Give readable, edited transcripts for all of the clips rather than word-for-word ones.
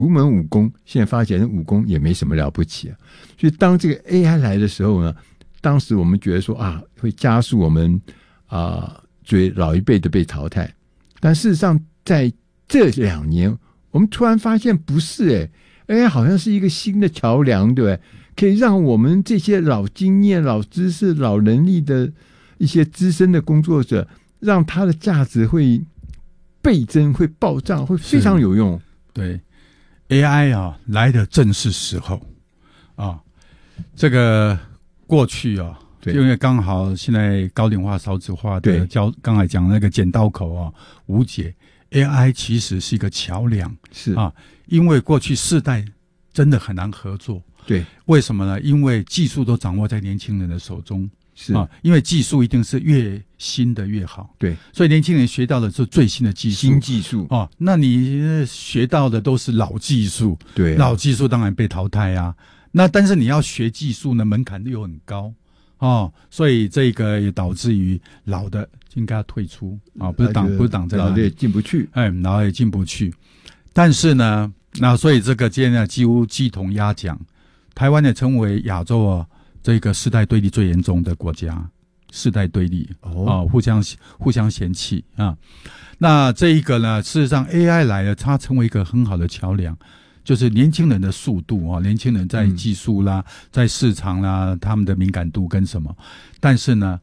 独门武功，现在发现武功也没什么了不起啊。所以当这个 AI 来的时候呢，当时我们觉得说会加速我们追老一辈的被淘汰，但事实上在这2年，我们突然发现不是AI 好像是一个新的桥梁，对不对？可以让我们这些老经验、老知识、老能力的一些资深的工作者，让他的价值会倍增、会暴涨、会非常有用。 对 AI 来的正是时候这个过去因为刚好现在高龄化、少子化的刚才讲那个剪刀口无解 ，AI 其实是一个桥梁， 是因为过去世代真的很难合作。 对， 为什么呢？因为技术都掌握在年轻人的手中， 是因为技术一定是越新的越好。 对， 所以年轻人学到的是最新的技术、 新技术那你学到的都是老技术， 对， 老技术当然被淘汰啊。那但是你要学技术呢，门槛又很高所以这个也导致于老的应该要退出不是挡在那里， 老的也进不去， 老的也进不去。但是呢，那所以这个今天几乎鸡同鸭讲。台湾也成为亚洲这个世代对立最严重的国家，世代对立互相嫌弃那这一个呢，事实上 AI 来了，它成为一个很好的桥梁，就是年轻人的速度年轻人在技术啦，在市场啦，他们的敏感度跟什么，但是呢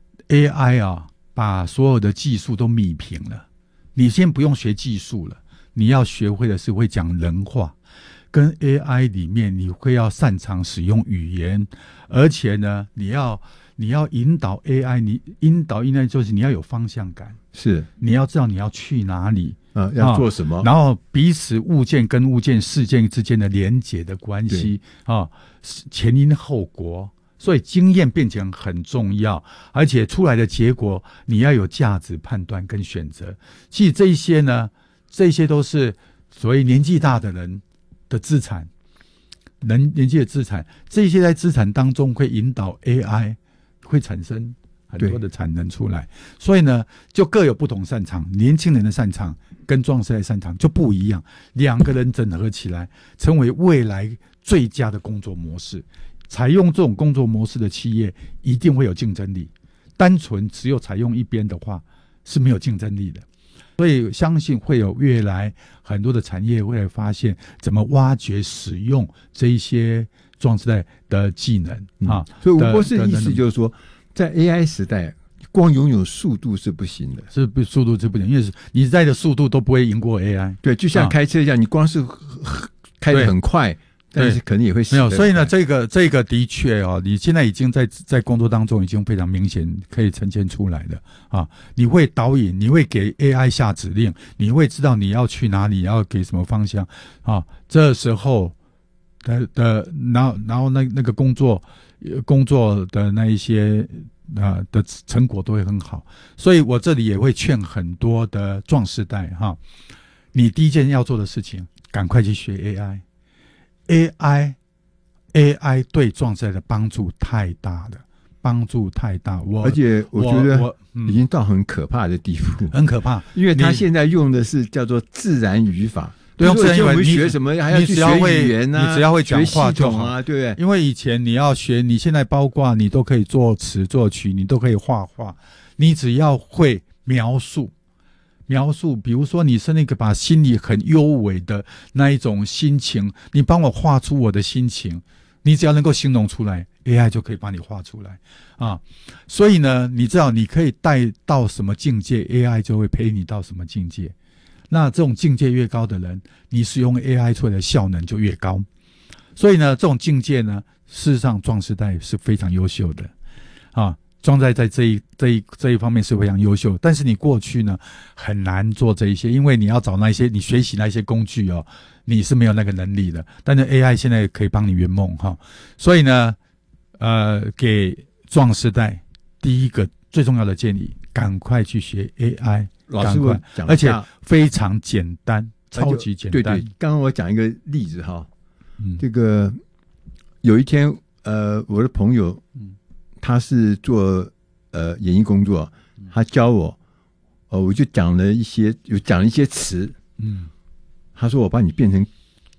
AI 把所有的技术都弭平了。你先不用学技术了，你要学会的是会讲人话。跟 AI 里面你会要擅长使用语言，而且呢你要引导 AI， 你引导应该就是你要有方向感，是你要知道你要去哪里要做什么， 然后彼此物件跟物件事件之间的连结的关系前因后果，所以经验变成很重要，而且出来的结果你要有价值判断跟选择。其实这一些呢，这些都是所谓年纪大的人的资产，年纪的资产，这些在资产当中会引导 AI 会产生很多的产能出来，所以呢就各有不同擅长，年轻人的擅长跟壮世代擅长就不一样，两个人整合起来成为未来最佳的工作模式。采用这种工作模式的企业一定会有竞争力，单纯只有采用一边的话是没有竞争力的。所以相信会有越来很多的产业会来发现怎么挖掘使用这一些壮世代的技能所以吴博士的意思就是说，在 AI 时代光拥有速度是不行的， 速度是不行，因为你在的速度都不会赢过 AI。 对，就像开车一样，你光是开得很快，但是可能也会死得很快。 没有，所以呢这个的确你现在已经在工作当中已经非常明显可以呈现出来的你会导引，你会给 AI 下指令，你会知道你要去哪里，要给什么方向这时候然后那个工作的那一些的成果都会很好。所以我这里也会劝很多的壮世代你第一件要做的事情赶快去学 AI 对壮世代的帮助太大了，而且我觉得已经到很可怕的地步， 很可怕，因为他现在用的是叫做自然语法。 对，用自然语法， 你学什么还要去学语言你只要会讲话就好对不对？ 因为以前你要学，你现在包括你都可以作词作曲，你都可以画画，你只要会描述，比如说你是那个把心里很幽微的那一种心情，你帮我画出我的心情，你只要能够形容出来， AI 就可以帮你画出来所以呢你知道你可以带到什么境界， AI 就会陪你到什么境界。那这种境界越高的人，你使用 AI 出来的效能就越高。所以呢这种境界呢，事实上壮世代是非常优秀的壮世代在这一方面是非常优秀，但是你过去呢很难做这一些，因为你要找那些你学习那些工具你是没有那个能力的。但是 AI 现在可以帮你圆梦所以呢给壮世代第一个最重要的建议，赶快去学 AI。 老师我讲， 而且非常简单，超级简单。 对，刚刚我讲一个例子这个有一天我的朋友他是做演艺工作，他教我我就讲了一些词他说我把你变成